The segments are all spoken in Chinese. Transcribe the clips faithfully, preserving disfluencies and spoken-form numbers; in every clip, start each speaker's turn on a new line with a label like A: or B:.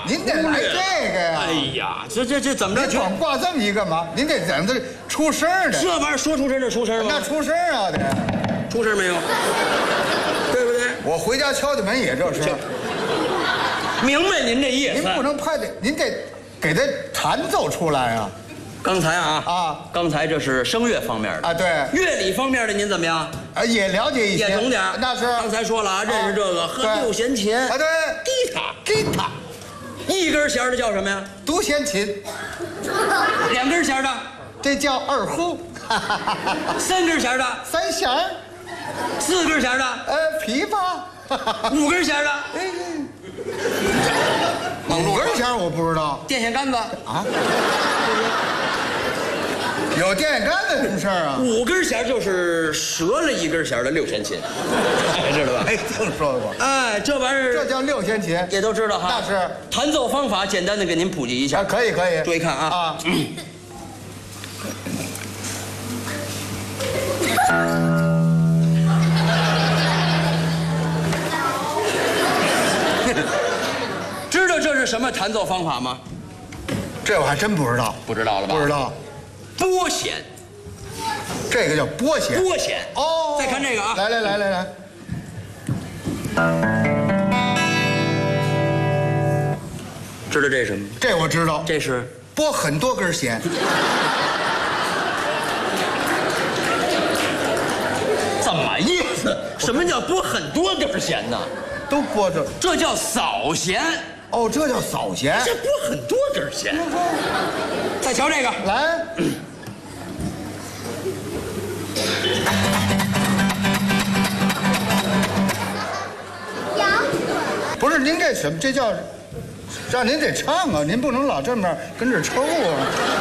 A: 您得来这个呀！
B: 哎呀，这这这怎么着？
A: 你光挂这么一干嘛？您得整这出声的。
B: 这玩意儿说出声就出声吗？
A: 那出声啊得。
B: 出声没有？对不对？
A: 我回家敲的门也这声。
B: 明白您这意思。
A: 您不能拍的，您得给他弹奏出来啊。
B: 刚才啊
A: 啊，
B: 刚才这是声乐方面的
A: 啊，对，
B: 乐理方面的您怎么样？
A: 啊，也了解一些，
B: 也懂点。
A: 那是
B: 刚才说了啊，认识这个和六弦琴
A: 啊，对，
B: 吉他，
A: 吉他，
B: 一根弦的叫什么呀？
A: 独弦琴，
B: 两根弦的，
A: 这叫二胡，
B: 三根弦的，
A: 三弦，
B: 四根弦的，
A: 呃，琵琶，
B: 五根弦的，
A: 哎，
B: 五
A: 根弦我不知道，
B: 电线杆子
A: 啊。有电线杆子什么事儿啊？
B: 五根弦就是折了一根弦的六弦琴，知道吧？
A: 没听说过。
B: 哎，这玩意儿
A: 这叫六弦琴，
B: 也都知道哈。
A: 那是
B: 弹奏方法，简单的给您普及一下。
A: 啊，可以可以。
B: 注意看啊
A: 啊。
B: 知道这是什么弹奏方法吗？
A: 这我还真不知道。
B: 不知道了吧？
A: 不知道。
B: 拨弦，
A: 这个叫拨弦。
B: 拨弦
A: 哦。
B: 再看这个啊，
A: 来来来来来，
B: 知道这是什么？
A: 这我知道。
B: 这是
A: 拨很多根弦。
B: 怎么意思？什么叫拨很多根弦呢？
A: 都拨着。
B: 这叫扫弦。
A: 哦，这叫扫弦。
B: 这拨很多根弦。再瞧这个，
A: 来。不是您这什么？这叫让您得唱啊！您不能老这么跟这抽啊！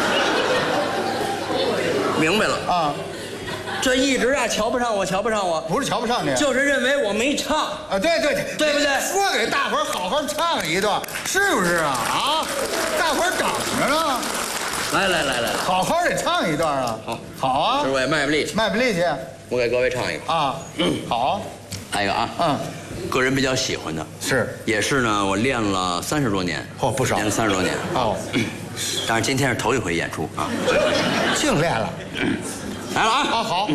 B: 明白了
A: 啊，
B: 这一直啊瞧不上我，瞧不上我，
A: 不是瞧不上你，
B: 就是认为我没唱
A: 啊！对对对，
B: 对不对？
A: 说给大伙儿好好唱一段，是不是啊？啊，大伙儿等着呢。
B: 来来来来来，
A: 好好得唱一段啊！
B: 好，
A: 好啊！
B: 这我也卖卖力气，
A: 卖不力气。
B: 我给各位唱一个
A: 啊，嗯，好，
B: 来一个啊，
A: 嗯，
B: 个人比较喜欢的，
A: 是，
B: 也是呢，我练了三十多年，
A: 嚯，不少，
B: 练了三十多年
A: 哦，
B: 但是今天是头一回演出啊，
A: 净练了，
B: 来了啊，
A: 啊好。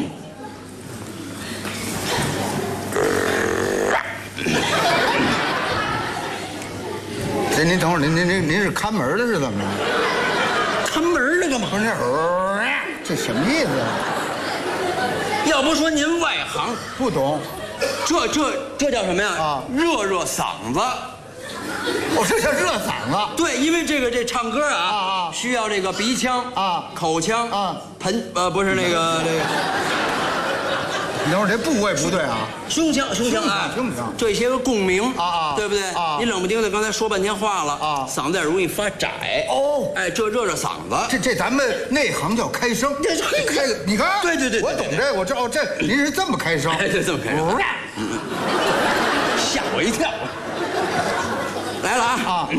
A: 这您等会儿，您您您您是看门的是怎么着？
B: 看门的干嘛？
A: 不是这，这什么意思啊？
B: 要不说您外行，
A: 不懂。
B: 这这这叫什么呀？
A: 啊，
B: 热热嗓子。
A: 哦，这叫热嗓子。
B: 对，因为这个这唱歌啊，
A: 啊啊
B: 需要这个鼻腔
A: 啊、
B: 口腔
A: 啊、
B: 盆呃不是那个这个。
A: 你等会儿这部位不对啊，
B: 胸腔胸腔啊，
A: 胸腔
B: 这些个共鸣
A: 啊啊，
B: 对不对？
A: 啊，
B: 你冷不丁的刚才说半天话了
A: 啊，
B: 嗓子也容易发窄
A: 哦。
B: 哎，这热热嗓子，
A: 这这咱们内行叫开声，
B: 这
A: 开，你看，
B: 对对对，
A: 我懂这，我知道这您是这么开声，
B: 哎，对，这么开声，吓我一跳。来了啊啊！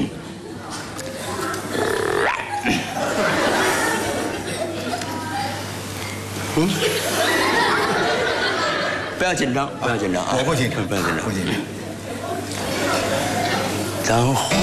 B: 嗯。不要紧张，不要紧张啊！
A: 我不紧张，
B: 不要紧张，
A: 不紧张。
B: 当